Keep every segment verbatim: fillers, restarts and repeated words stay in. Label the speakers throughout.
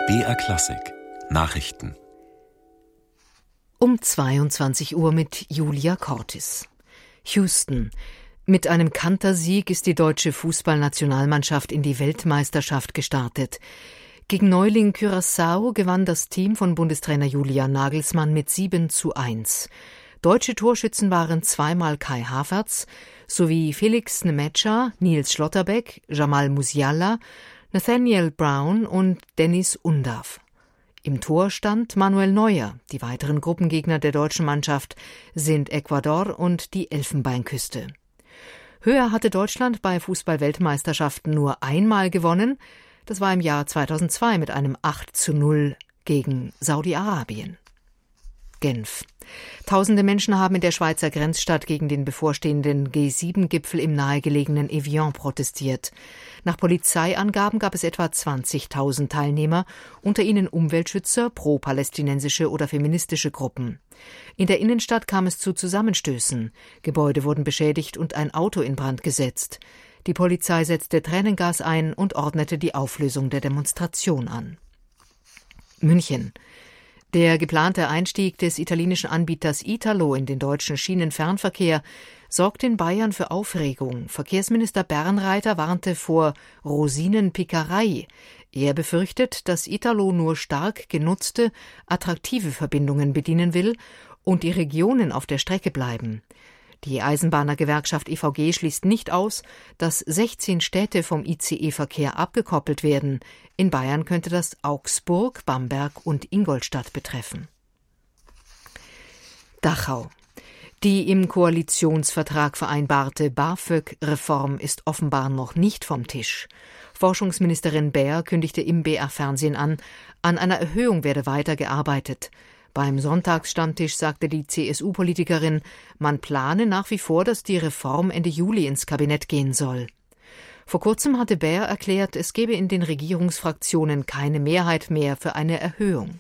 Speaker 1: B R Klassik Nachrichten
Speaker 2: Um zweiundzwanzig Uhr mit Julia Cortis. Houston. Mit einem Kantersieg ist die deutsche Fußballnationalmannschaft in die Weltmeisterschaft gestartet. Gegen Neuling Curaçao gewann das Team von Bundestrainer Julian Nagelsmann mit sieben zu eins. Deutsche Torschützen waren zweimal Kai Havertz sowie Felix Nmecha, Nils Schlotterbeck, Jamal Musiala, Nathaniel Brown und Dennis Undav. Im Tor stand Manuel Neuer. Die weiteren Gruppengegner der deutschen Mannschaft sind Ecuador und die Elfenbeinküste. Höher hatte Deutschland bei Fußball-Weltmeisterschaften nur einmal gewonnen. Das war im Jahr zweitausendzwei mit einem acht zu null gegen Saudi-Arabien. Genf. Tausende Menschen haben in der Schweizer Grenzstadt gegen den bevorstehenden G sieben Gipfel im nahegelegenen Evian protestiert. Nach Polizeiangaben gab es etwa zwanzigtausend Teilnehmer, unter ihnen Umweltschützer, pro-palästinensische oder feministische Gruppen. In der Innenstadt kam es zu Zusammenstößen. Gebäude wurden beschädigt und ein Auto in Brand gesetzt. Die Polizei setzte Tränengas ein und ordnete die Auflösung der Demonstration an. München. Der geplante Einstieg des italienischen Anbieters Italo in den deutschen Schienenfernverkehr sorgt in Bayern für Aufregung. Verkehrsminister Bernreiter warnte vor Rosinenpickerei. Er befürchtet, dass Italo nur stark genutzte, attraktive Verbindungen bedienen will und die Regionen auf der Strecke bleiben. Die Eisenbahnergewerkschaft E V G schließt nicht aus, dass sechzehn Städte vom I C E-Verkehr abgekoppelt werden. In Bayern könnte das Augsburg, Bamberg und Ingolstadt betreffen. Dachau. Die im Koalitionsvertrag vereinbarte BAföG-Reform ist offenbar noch nicht vom Tisch. Forschungsministerin Baer kündigte im B R-Fernsehen an, an einer Erhöhung werde weiter gearbeitet. Beim Sonntagsstammtisch sagte die C S U-Politikerin, man plane nach wie vor, dass die Reform Ende Juli ins Kabinett gehen soll. Vor kurzem hatte Baer erklärt, es gebe in den Regierungsfraktionen keine Mehrheit mehr für eine Erhöhung.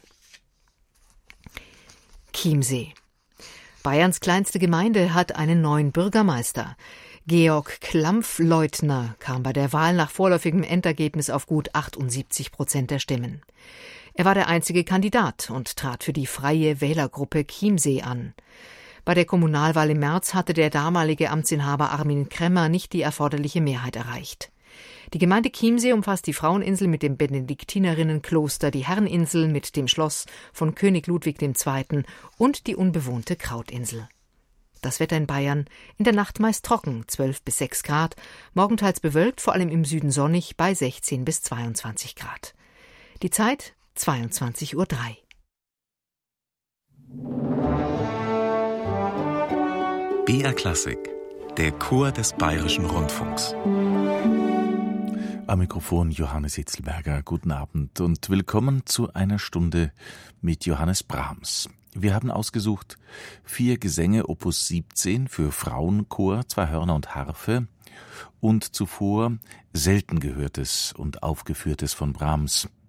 Speaker 2: Chiemsee. Bayerns kleinste Gemeinde hat einen neuen Bürgermeister. Georg Klampf-Leutner kam bei der Wahl nach vorläufigem Endergebnis auf gut achtundsiebzig Prozent der Stimmen. Er war der einzige Kandidat und trat für die Freie Wählergruppe Chiemsee an. Bei der Kommunalwahl im März hatte der damalige Amtsinhaber Armin Kremmer nicht die erforderliche Mehrheit erreicht. Die Gemeinde Chiemsee umfasst die Fraueninsel mit dem Benediktinerinnenkloster, die Herreninsel mit dem Schloss von König Ludwig der Zweite. und die unbewohnte Krautinsel. Das Wetter in Bayern: in der Nacht meist trocken, zwölf bis sechs Grad, morgenteils bewölkt, vor allem im Süden sonnig, bei sechzehn bis zweiundzwanzig Grad. Die Zeit zweiundzwanzig Uhr drei.
Speaker 1: B R Klassik, der Chor des Bayerischen Rundfunks.
Speaker 3: Am Mikrofon Johannes Hitzelberger. Guten Abend und willkommen zu einer Stunde mit Johannes Brahms. Wir haben ausgesucht vier Gesänge Opus siebzehn für Frauenchor, zwei Hörner und Harfe und zuvor selten gehörtes und aufgeführtes von Brahms,